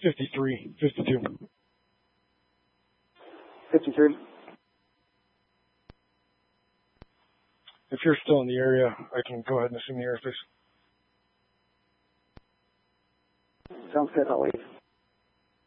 53, 52. 53. If you're still in the area, I can go ahead and assume the airspace. Sounds good. I'll wait.